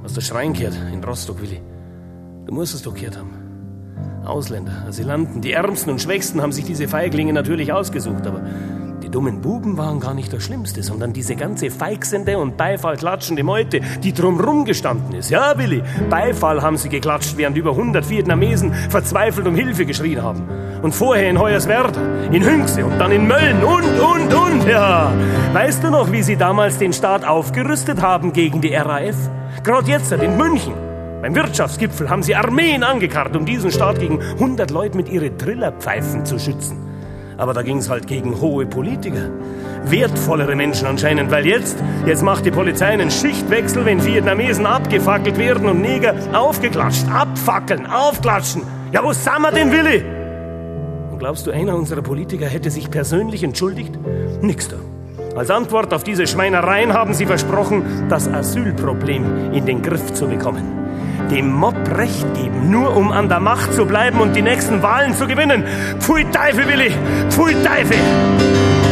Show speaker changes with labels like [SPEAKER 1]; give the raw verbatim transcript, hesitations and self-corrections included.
[SPEAKER 1] Aus der Schrein gehört, in Rostock, Willi. Du musst es doch gehört haben. Ausländer, Asylanten, die Ärmsten und Schwächsten haben sich diese Feiglinge natürlich ausgesucht, aber die dummen Buben waren gar nicht das Schlimmste, sondern diese ganze feixende und Beifall klatschende Meute, die drumrum gestanden ist. Ja, Willi, Beifall haben sie geklatscht, während über hundert Vietnamesen verzweifelt um Hilfe geschrien haben. Und vorher in Hoyerswerda, in Hünxe und dann in Mölln und, und, und, ja. Weißt du noch, wie sie damals den Staat aufgerüstet haben gegen die R A F? Gerade jetzt in München. Beim Wirtschaftsgipfel haben sie Armeen angekarrt, um diesen Staat gegen hundert Leute mit ihren Trillerpfeifen zu schützen. Aber da ging's halt gegen hohe Politiker. Wertvollere Menschen anscheinend, weil jetzt, jetzt macht die Polizei einen Schichtwechsel, wenn Vietnamesen abgefackelt werden und Neger aufgeklatscht. Abfackeln, aufklatschen. Ja, wo sind wir denn, Willi? Und glaubst du, einer unserer Politiker hätte sich persönlich entschuldigt? Nix da. Als Antwort auf diese Schweinereien haben sie versprochen, das Asylproblem in den Griff zu bekommen. Dem Mob Recht geben, nur um an der Macht zu bleiben und die nächsten Wahlen zu gewinnen. Pfui Teufel, Willi! Pfui Teufel!